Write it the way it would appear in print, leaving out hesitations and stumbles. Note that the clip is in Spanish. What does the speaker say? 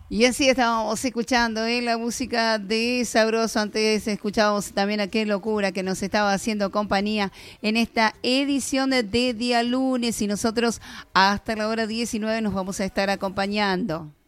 Y así estábamos escuchando la música de Sabroso. Antes escuchábamos también a Qué Locura, que nos estaba haciendo compañía en esta edición de día lunes. Y nosotros hasta la hora 19 nos vamos a estar acompañando.